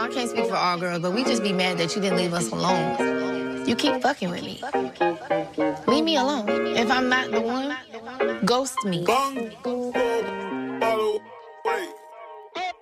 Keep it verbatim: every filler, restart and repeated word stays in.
I can't speak for all girls, but we just be mad that you didn't leave us alone. You keep fucking with me. Leave me alone. If I'm not the one, ghost me.